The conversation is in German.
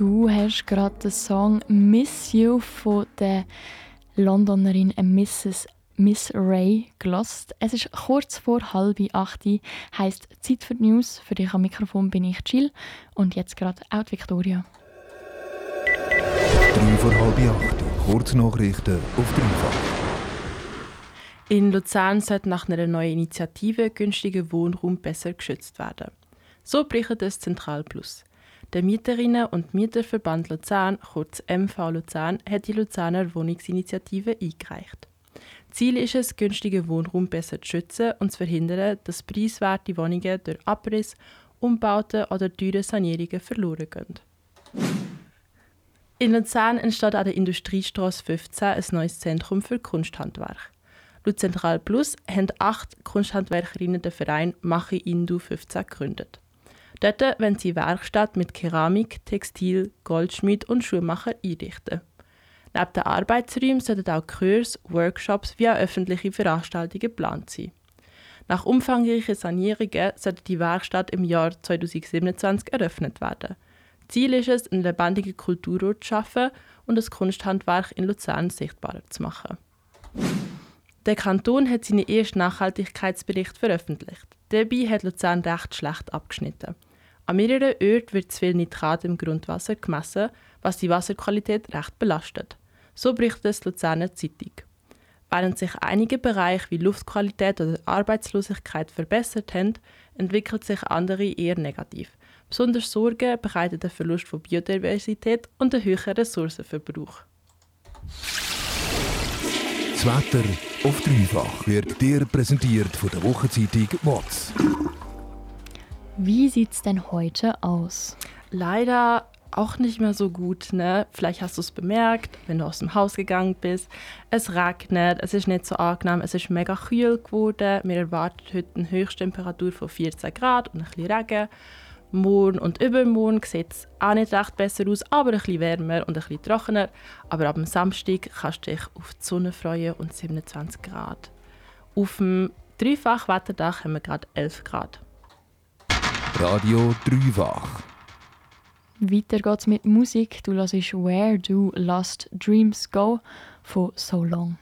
Du hast gerade den Song «Miss You» von der Londonerin Miss Ray gehört. Es ist kurz vor 7:30, heisst Zeit für die News. Für dich am Mikrofon bin ich Jill und jetzt gerade auch die Victoria. 3 vor 7:30, Kurznachrichten auf dreifach. In Luzern sollte nach einer neuen Initiative günstiger Wohnraum besser geschützt werden. So berichtet es Zentral Plus. Der Mieterinnen- und Mieterverband Luzern, kurz MV Luzern, hat die Luzerner Wohnungsinitiative eingereicht. Ziel ist es, günstigen Wohnraum besser zu schützen und zu verhindern, dass preiswerte Wohnungen durch Abriss, Umbauten oder teure Sanierungen verloren gehen. In Luzern entsteht an der Industriestrasse 15 ein neues Zentrum für Kunsthandwerk. Laut Zentral Plus haben 8 Kunsthandwerkerinnen den Verein Machi Indu 15 gegründet. Dort wollen sie Werkstatt mit Keramik, Textil, Goldschmied und Schuhmacher einrichten. Neben den Arbeitsräumen sollten auch Kurse, Workshops wie auch öffentliche Veranstaltungen geplant sein. Nach umfangreichen Sanierungen sollte die Werkstatt im Jahr 2027 eröffnet werden. Ziel ist es, einen lebendigen Kulturort zu schaffen und das Kunsthandwerk in Luzern sichtbarer zu machen. Der Kanton hat seinen ersten Nachhaltigkeitsbericht veröffentlicht. Dabei hat Luzern recht schlecht abgeschnitten. An mehreren Orten wird zu viel Nitrat im Grundwasser gemessen, was die Wasserqualität recht belastet. So berichtet es die Luzerner Zeitung. Während sich einige Bereiche wie Luftqualität oder Arbeitslosigkeit verbessert haben, entwickeln sich andere eher negativ. Besonders Sorgen bereitet der Verlust von Biodiversität und der höhere Ressourcenverbrauch. Das Wetter auf dreifach wird dir präsentiert von der Wochenzeitung WOTS. Wie sieht es denn heute aus? Leider auch nicht mehr so gut, ne? Vielleicht hast du es bemerkt, wenn du aus dem Haus gegangen bist. Es regnet, es ist nicht so angenehm, es ist mega kühl geworden. Wir erwarten heute eine Höchsttemperatur von 14 Grad und ein bisschen Regen. Morgen und übermorgen sieht es auch nicht recht besser aus, aber ein bisschen wärmer und ein bisschen trockener. Aber ab dem Samstag kannst du dich auf die Sonne freuen und 27 Grad. Auf dem Dreifach-Wetterdach haben wir gerade 11 Grad. Radio dreifach. Weiter geht's mit Musik. Du hörst «Where Do Lost Dreams Go» von «So Long».